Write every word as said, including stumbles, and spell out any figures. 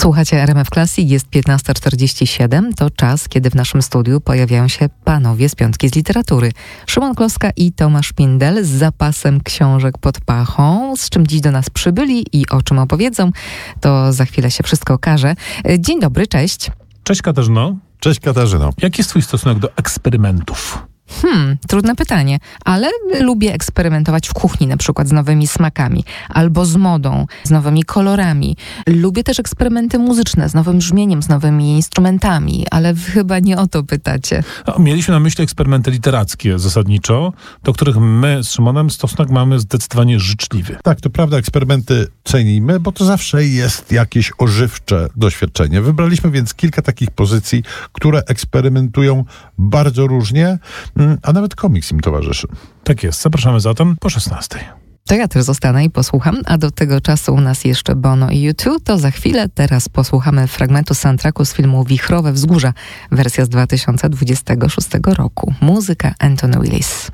Słuchacie R M F Classic, jest piętnasta czterdzieści siedem. To czas, kiedy w naszym studiu pojawiają się panowie z Piątki z Literatury. Szymon Kloska i Tomasz Pindel z zapasem książek pod pachą. Z czym dziś do nas przybyli i o czym opowiedzą, to za chwilę się wszystko okaże. Dzień dobry, cześć. Cześć Katarzyno. Cześć Katarzyno. Jaki jest twój stosunek do eksperymentów? Hmm, trudne pytanie, ale lubię eksperymentować w kuchni, na przykład z nowymi smakami, albo z modą, z nowymi kolorami. Lubię też eksperymenty muzyczne, z nowym brzmieniem, z nowymi instrumentami, ale wy chyba nie o to pytacie. No, mieliśmy na myśli eksperymenty literackie zasadniczo, do których my z Szymonem stosunek mamy zdecydowanie życzliwy. Tak, to prawda, eksperymenty cenimy, bo to zawsze jest jakieś ożywcze doświadczenie. Wybraliśmy więc kilka takich pozycji, które eksperymentują bardzo różnie, a nawet komiks im towarzyszy. Tak jest, zapraszamy zatem po szesnastej. To ja też zostanę i posłucham, a do tego czasu u nas jeszcze Bono i U dwa, to za chwilę. Teraz posłuchamy fragmentu soundtracku z filmu Wichrowe Wzgórza, wersja z dwa tysiące dwudziestego szóstego roku. Muzyka Anthony Willis.